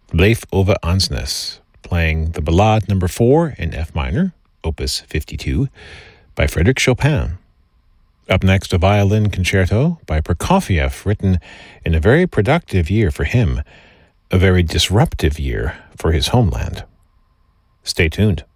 Bleef over Ansnes, playing the Ballade No. 4 in F minor, Opus 52, by Frédéric Chopin. Up next, a violin concerto by Prokofiev, written in a very productive year for him, a very disruptive year for his homeland. Stay tuned.